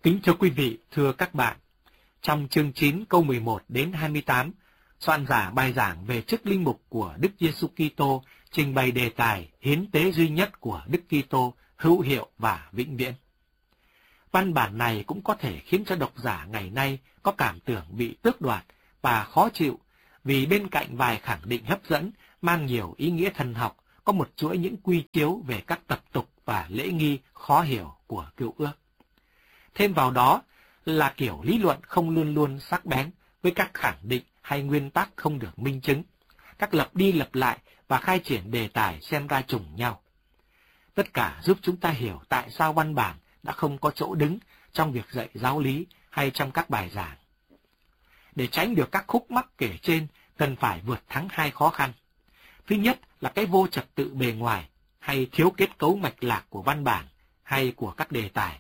Kính thưa quý vị, thưa các bạn, trong chương 9 câu 11 đến 28, soạn giả bài giảng về chức linh mục của Đức Giêsu Kitô trình bày đề tài hiến tế duy nhất của Đức Kitô hữu hiệu và vĩnh viễn. Văn bản này cũng có thể khiến cho độc giả ngày nay có cảm tưởng bị tước đoạt và khó chịu, vì bên cạnh vài khẳng định hấp dẫn mang nhiều ý nghĩa thần học, có một chuỗi những quy chiếu về các tập tục và lễ nghi khó hiểu của Cựu Ước. Thêm vào đó là kiểu lý luận không luôn luôn sắc bén với các khẳng định hay nguyên tắc không được minh chứng, các lặp đi lặp lại và khai triển đề tài xem ra trùng nhau. Tất cả giúp chúng ta hiểu tại sao văn bản đã không có chỗ đứng trong việc dạy giáo lý hay trong các bài giảng. Để tránh được các khúc mắc kể trên, cần phải vượt thắng hai khó khăn. Thứ nhất là cái vô trật tự bề ngoài hay thiếu kết cấu mạch lạc của văn bản hay của các đề tài.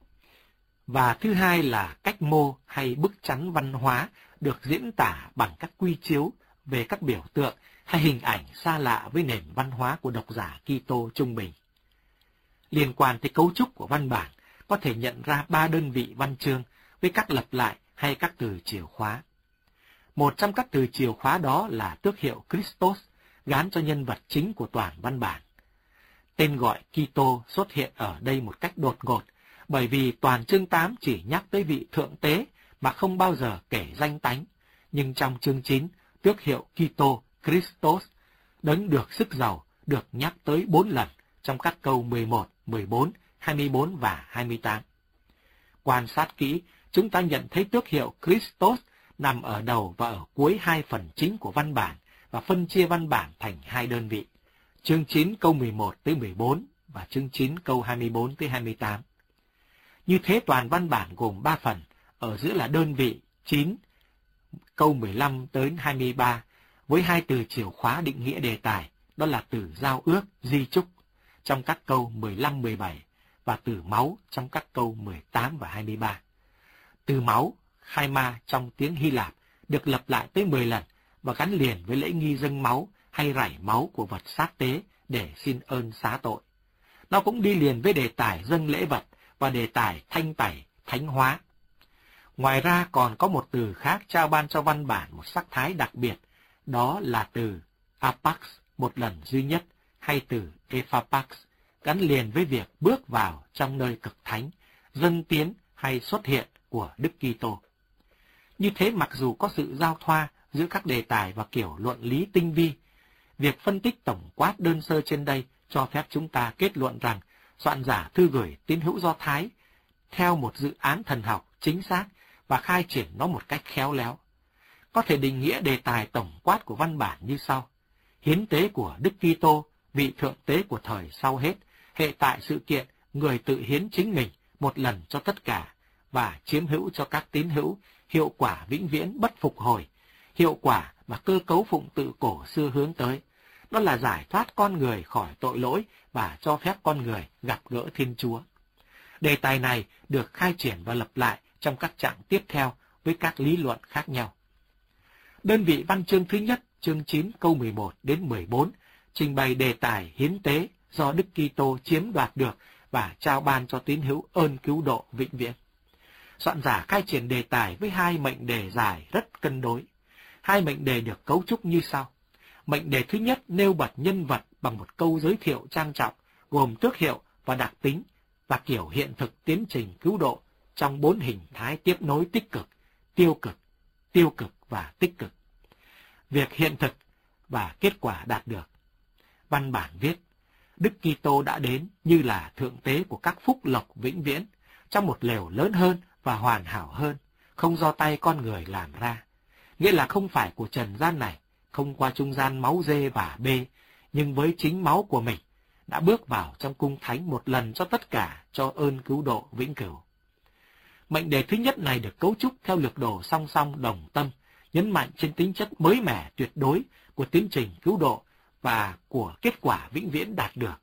Và thứ hai là cách mô hay bức chắn văn hóa được diễn tả bằng các quy chiếu về các biểu tượng hay hình ảnh xa lạ với nền văn hóa của độc giả Kitô trung bình. Liên quan tới cấu trúc của văn bản, có thể nhận ra 3 đơn vị văn chương với các lặp lại hay các từ chìa khóa. Một trong các từ chìa khóa đó là tước hiệu Christos, gán cho nhân vật chính của toàn văn bản. Tên gọi Kitô xuất hiện ở đây một cách đột ngột, bởi vì toàn chương 8 chỉ nhắc tới vị thượng tế mà không bao giờ kể danh tánh, nhưng trong chương 9, tước hiệu Kitô Christos, đấng được sức giàu, được nhắc tới 4 lần trong các câu 11, 14, 24 và 28. Quan sát kỹ, chúng ta nhận thấy tước hiệu Christos nằm ở đầu và ở cuối hai phần chính của văn bản và phân chia văn bản thành hai đơn vị, chương 9 câu 11 tới 14 và chương 9 câu 24 tới 28. Như thế toàn văn bản gồm 3 phần, ở giữa là đơn vị 9 câu 15 tới 23 với hai từ chìa khóa định nghĩa đề tài, đó là từ giao ước, di chúc trong các câu 15, 17 và từ máu trong các câu 18 và 23. Từ máu, Chaima trong tiếng Hy Lạp được lặp lại tới 10 lần và gắn liền với lễ nghi dâng máu hay rải máu của vật sát tế để xin ơn xá tội. Nó cũng đi liền với đề tài dâng lễ vật và đề tài thanh tẩy, thánh hóa. Ngoài ra còn có một từ khác trao ban cho văn bản một sắc thái đặc biệt, đó là từ apax, một lần duy nhất, hay từ ephapax, gắn liền với việc bước vào trong nơi cực thánh, dâng tiến hay xuất hiện của Đức Kitô. Như thế mặc dù có sự giao thoa giữa các đề tài và kiểu luận lý tinh vi, việc phân tích tổng quát đơn sơ trên đây cho phép chúng ta kết luận rằng soạn giả thư gửi tín hữu Do Thái theo một dự án thần học chính xác và khai triển nó một cách khéo léo. Có thể định nghĩa đề tài tổng quát của văn bản như sau: hiến tế của Đức Kitô, vị thượng tế của thời sau hết, hệ tại sự kiện người tự hiến chính mình một lần cho tất cả và chiếm hữu cho các tín hữu, hiệu quả vĩnh viễn bất phục hồi, hiệu quả mà cơ cấu phụng tự cổ xưa hướng tới, đó là giải thoát con người khỏi tội lỗi và cho phép con người gặp gỡ Thiên Chúa. Đề tài này được khai triển và lặp lại trong các trạng tiếp theo với các lý luận khác nhau. Đơn vị văn chương thứ nhất, chương 9 câu 11 đến 14, trình bày đề tài hiến tế do Đức Kitô chiếm đoạt được và trao ban cho tín hữu ơn cứu độ vĩnh viễn. Soạn giả khai triển đề tài với hai mệnh đề dài rất cân đối. Hai mệnh đề được cấu trúc như sau. Mệnh đề thứ nhất nêu bật nhân vật bằng một câu giới thiệu trang trọng, gồm tước hiệu và đặc tính và kiểu hiện thực tiến trình cứu độ trong 4 hình thái tiếp nối tích cực, tiêu cực và tích cực. Việc hiện thực và kết quả đạt được. Văn bản viết, Đức Kitô đã đến như là thượng tế của các phúc lộc vĩnh viễn, trong một lều lớn hơn và hoàn hảo hơn, không do tay con người làm ra. Nghĩa là không phải của trần gian này, không qua trung gian máu dê và bê, nhưng với chính máu của mình, đã bước vào trong cung thánh một lần cho tất cả, cho ơn cứu độ vĩnh cửu. Mệnh đề thứ nhất này được cấu trúc theo lược đồ song song đồng tâm, nhấn mạnh trên tính chất mới mẻ tuyệt đối của tiến trình cứu độ và của kết quả vĩnh viễn đạt được.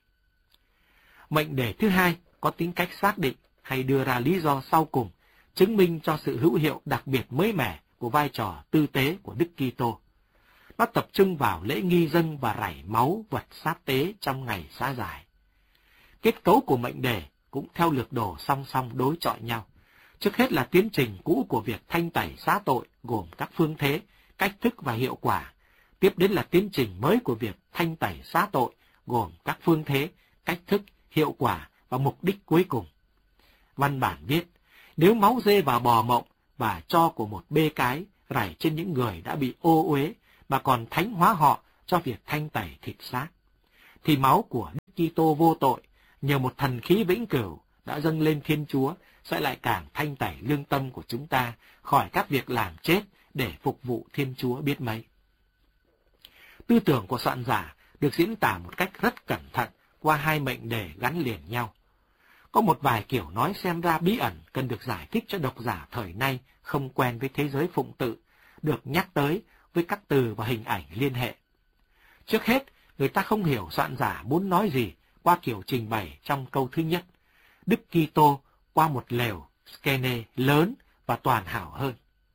Mệnh đề thứ hai có tính cách xác định hay đưa ra lý do sau cùng, chứng minh cho sự hữu hiệu đặc biệt mới mẻ của vai trò tư tế của Đức Kitô. Nó tập trung vào lễ nghi dâng và rải máu vật sát tế trong ngày xá giải. Kết cấu của mệnh đề cũng theo lược đồ song song đối chọi nhau, Trước hết là tiến trình cũ của việc thanh tẩy xá tội gồm các phương thế, cách thức và hiệu quả. Tiếp đến là tiến trình mới của việc thanh tẩy xá tội gồm các phương thế, cách thức, hiệu quả và mục đích cuối cùng. Văn bản viết, nếu máu dê và bò mộng và tro của một bê cái rải trên những người đã bị ô uế mà còn thánh hóa họ cho việc thanh tẩy thịt xác, thì máu của Đức Kitô vô tội nhờ một thần khí vĩnh cửu đã dâng lên Thiên Chúa sẽ lại càng thanh tẩy lương tâm của chúng ta khỏi các việc làm chết để phục vụ Thiên Chúa biết mấy. Tư tưởng của soạn giả được diễn tả một cách rất cẩn thận qua hai mệnh đề gắn liền nhau. Có một vài kiểu nói xem ra bí ẩn cần được giải thích cho độc giả thời nay không quen với thế giới phụng tự, được nhắc tới với các từ và hình ảnh liên hệ. Trước hết, người ta không hiểu soạn giả muốn nói gì qua kiểu trình bày trong câu thứ nhất. Đức Kitô qua một lều skene lớn và toàn hảo hơn.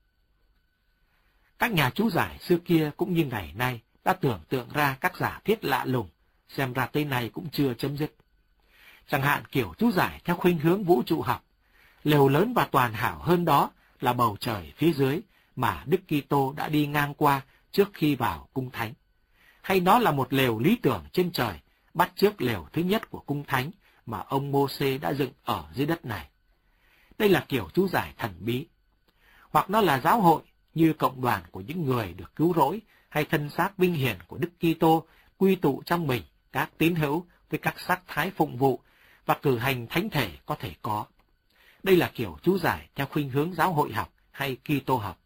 Các nhà chú giải xưa kia cũng như ngày nay đã tưởng tượng ra các giả thiết lạ lùng, xem ra tới nay cũng chưa chấm dứt. Chẳng hạn kiểu chú giải theo khuynh hướng vũ trụ học, lều lớn và toàn hảo hơn đó là bầu trời phía dưới mà Đức Kitô đã đi ngang qua trước khi vào cung thánh. Hay nó là một lều lý tưởng trên trời, bắt chước lều thứ nhất của cung thánh mà ông Mô-xê đã dựng ở dưới đất này. Đây là kiểu chú giải thần bí. Hoặc nó là giáo hội như cộng đoàn của những người được cứu rỗi, hay thân xác vinh hiển của Đức Kitô quy tụ trong mình các tín hữu với các sắc thái phụng vụ và cử hành thánh thể có thể có. Đây là kiểu chú giải theo khuynh hướng giáo hội học hay Kitô học.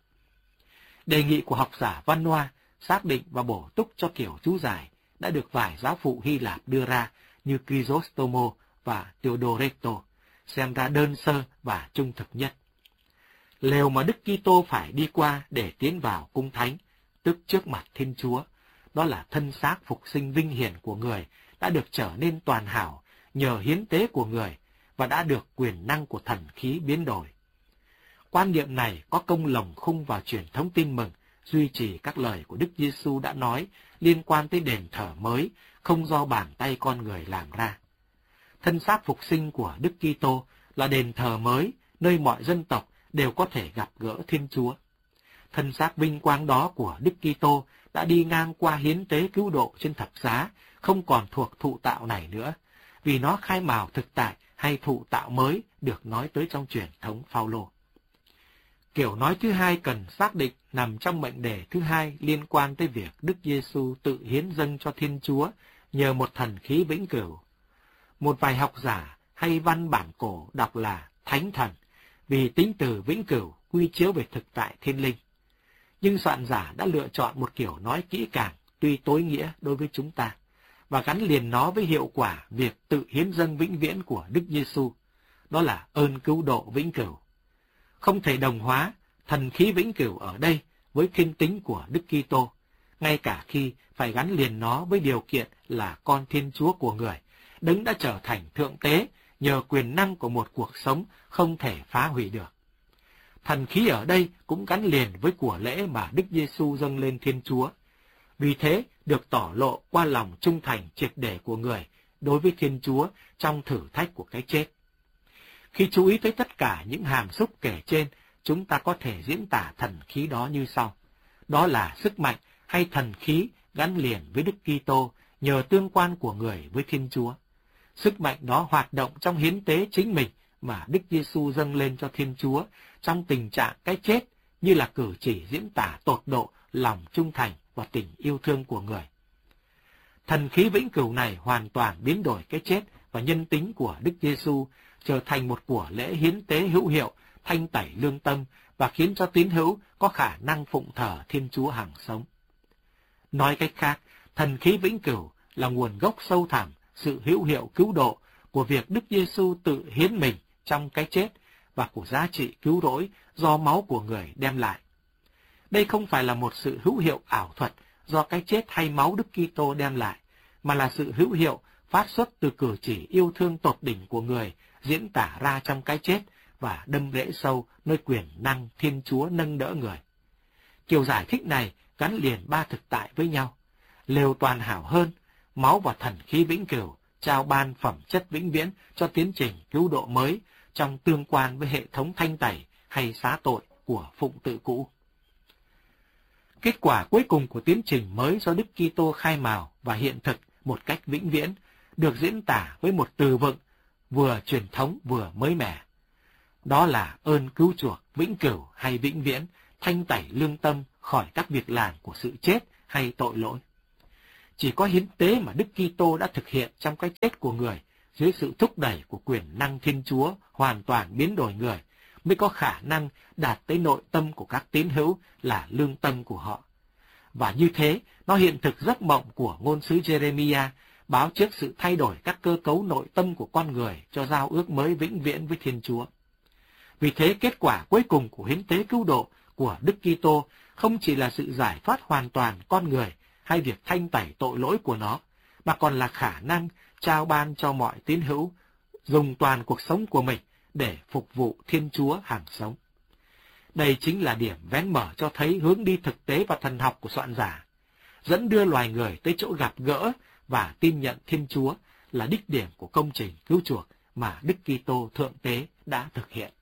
Đề nghị của học giả Văn Hoa xác định và bổ túc cho kiểu chú giải đã được vài giáo phụ Hy Lạp đưa ra như Chrysostomo và Theodoreto, xem ra đơn sơ và trung thực nhất. Lều mà Đức Kitô phải đi qua để tiến vào cung thánh, tức trước mặt Thiên Chúa, đó là thân xác phục sinh vinh hiển của người đã được trở nên toàn hảo nhờ hiến tế của người và đã được quyền năng của thần khí biến đổi. Quan niệm này có công lồng khung vào truyền thống tin mừng, duy trì các lời của Đức Giêsu đã nói liên quan tới đền thờ mới, không do bàn tay con người làm ra. Thân xác phục sinh của Đức Kitô là đền thờ mới, nơi mọi dân tộc đều có thể gặp gỡ Thiên Chúa. Thân xác vinh quang đó của Đức Kitô đã đi ngang qua hiến tế cứu độ trên thập giá, không còn thuộc thụ tạo này nữa, vì nó khai mào thực tại hay thụ tạo mới được nói tới trong truyền thống Phao-lô. Kiểu nói thứ hai cần xác định nằm trong mệnh đề thứ hai liên quan tới việc Đức Giêsu tự hiến dâng cho Thiên Chúa nhờ một thần khí vĩnh cửu. Một vài học giả hay văn bản cổ đọc là thánh thần, vì tính từ vĩnh cửu quy chiếu về thực tại thiên linh. Nhưng soạn giả đã lựa chọn một kiểu nói kỹ càng, tuy tối nghĩa đối với chúng ta, và gắn liền nó với hiệu quả việc tự hiến dâng vĩnh viễn của Đức Giêsu, đó là ơn cứu độ vĩnh cửu. Không thể đồng hóa thần khí vĩnh cửu ở đây với thiên tính của Đức Kitô, ngay cả khi phải gắn liền nó với điều kiện là con Thiên Chúa của người, Đấng đã trở thành thượng tế nhờ quyền năng của một cuộc sống không thể phá hủy được. Thần khí ở đây cũng gắn liền với của lễ mà Đức Giêsu dâng lên Thiên Chúa. Vì thế được tỏ lộ qua lòng trung thành triệt để của người đối với Thiên Chúa trong thử thách của cái chết. Khi chú ý tới tất cả những hàm xúc kể trên, chúng ta có thể diễn tả thần khí đó như sau. Đó là sức mạnh hay thần khí gắn liền với Đức Kitô nhờ tương quan của người với Thiên Chúa. Sức mạnh đó hoạt động trong hiến tế chính mình mà Đức Giêsu dâng lên cho Thiên Chúa trong tình trạng cái chết, như là cử chỉ diễn tả tột độ lòng trung thành và tình yêu thương của người. Thần khí vĩnh cửu này hoàn toàn biến đổi cái chết và nhân tính của Đức Giêsu trở thành một của lễ hiến tế hữu hiệu, thanh tẩy lương tâm và khiến cho tín hữu có khả năng phụng thờ Thiên Chúa hằng sống. Nói cách khác, thần khí vĩnh cửu là nguồn gốc sâu thẳm sự hữu hiệu cứu độ của việc Đức Giêsu tự hiến mình trong cái chết và của giá trị cứu rỗi do máu của người đem lại. Đây không phải là một sự hữu hiệu ảo thuật do cái chết hay máu Đức Kitô đem lại, mà là sự hữu hiệu phát xuất từ cử chỉ yêu thương tột đỉnh của người diễn tả ra trong cái chết và đâm rễ sâu nơi quyền năng Thiên Chúa nâng đỡ người. Kiểu giải thích này gắn liền ba thực tại với nhau. Lều toàn hảo hơn, máu và thần khí vĩnh cửu trao ban phẩm chất vĩnh viễn cho tiến trình cứu độ mới, trong tương quan với hệ thống thanh tẩy hay xá tội của phụng tự cũ. Kết quả cuối cùng của tiến trình mới do Đức Kitô khai mào và hiện thực một cách vĩnh viễn được diễn tả với một từ vựng vừa truyền thống vừa mới mẻ. Đó là ơn cứu chuộc vĩnh cửu hay vĩnh viễn, thanh tẩy lương tâm khỏi các việc làm của sự chết hay tội lỗi. Chỉ có hiến tế mà Đức Kitô đã thực hiện trong cái chết của người dưới sự thúc đẩy của quyền năng Thiên Chúa hoàn toàn biến đổi người mới có khả năng đạt tới nội tâm của các tín hữu là lương tâm của họ. Và như thế, nó hiện thực giấc mộng của ngôn sứ Jeremiah báo trước sự thay đổi các cơ cấu nội tâm của con người cho giao ước mới vĩnh viễn với Thiên Chúa. Vì thế, kết quả cuối cùng của hiến tế cứu độ của Đức Kitô không chỉ là sự giải thoát hoàn toàn con người hay việc thanh tẩy tội lỗi của nó, mà còn là khả năng trao ban cho mọi tín hữu dùng toàn cuộc sống của mình để phục vụ Thiên Chúa hàng sống. Đây chính là điểm vén mở cho thấy hướng đi thực tế và thần học của soạn giả, dẫn đưa loài người tới chỗ gặp gỡ và tin nhận Thiên Chúa là đích điểm của công trình cứu chuộc mà Đức Kitô Thượng Tế đã thực hiện.